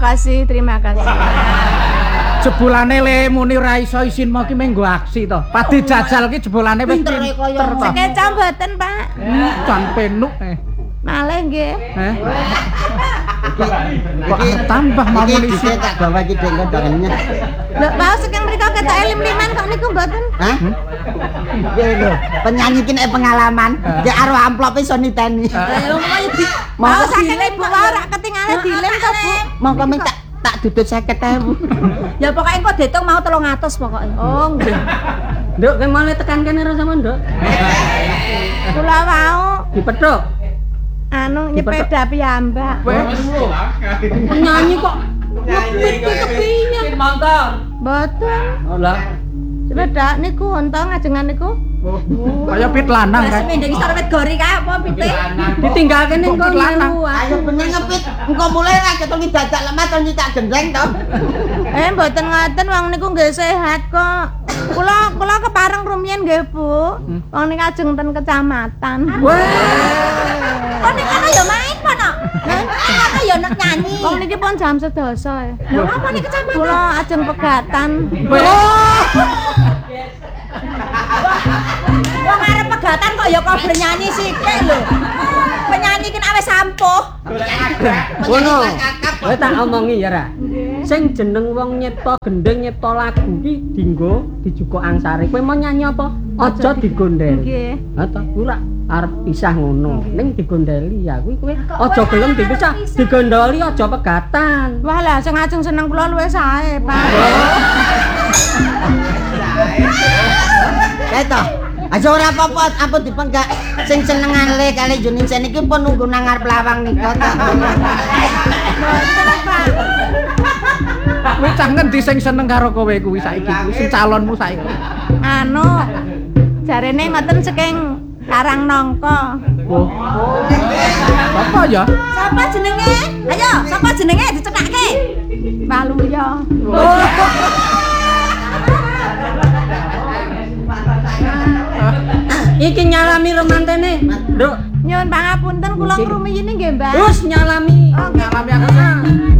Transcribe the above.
terima kasih. Jebulane le muni ra iso isin mau ki menggo aksi to. Padi jajal ki jebulane wis pinter to. Sekeca mboten, Pak. Jan penuk Malih nggih. Kok tambah mau munisi tak bawa iki dek kondangannya. Lho, mau saking mriko ketok lim-liman kok niku mboten? Hah? Nggih lho, penyanyi ki nek pengalaman, nggih karo amplop iso niteni. Mau saking ibu wae ora ketinggalan dilem to, Bu. Monggo ming tak dudut 50.000. Ya pokoke engko diitung mau 300 pokoke. Oh, nggih. Nduk, kowe mulai tekan kene ora sampean, Nduk? Kula wau Dipethuk. anu nyepeda piyambak. Penyanyi kok ngepit kepiye? Motor. Mboten. Lah, Sepeda niku ontong ajengan niku. kaya pit lanang kan. Semendeng isor wit gori kae apa pite? ditinggal kene engko lanang. melu. Ayo bener ngepit, engko mulai ra ketong dadak lemah to nyitak gendeng to. Mboten ngoten wong niku nggih sehat kok. Kula kepareng rumiyin nggih, Bu. Wong niku ajeng ten kecamatan. Wah. Kok nek ana ya main kono. Ana ya nek nyanyi. Wong niki pun jam 11. Lha apa nek kecamatan? Kula ajeng pegatan. Wong arep pegatan kok ya kok nyanyi sithik lho. Penyanyi ki wis sampuh. Ngono. Kowe tak omongi ya ra. Sing jeneng wong nyipta gendeng nyipta lagu ki dienggo dijukuk angsare. Kowe mau nyanyi apa? Aja digondel. Nggih. Ha ta ora arep pisah ngono. Ning digondeli ya kuwi kowe aja gelem dipisah, digondoli aja pegatan. Wah lah sing ajeng seneng kula luwih sae, Pak. Keto. Aja ora apa-apa, ampun dipenggak sing senengan le kali Junisen iki pun nunggu nang ngarep lawang nika to. Mboten, Pak. Kowe cah ngendi sing seneng karo kowe kuwi saiki kuwi sing calonmu saiki. Anu jarene ngoten saking Karang Nangka. Oh. Apa ya? Sapa jenenge? Ayo, sapa jenenge dicethake? Waluya. Iki nyalami romantene. Nduk, Nyuwun pangapunten kula ngrumiyini nggih, Mbak. terus nyalami. Oh, nggih. Nyalami aku.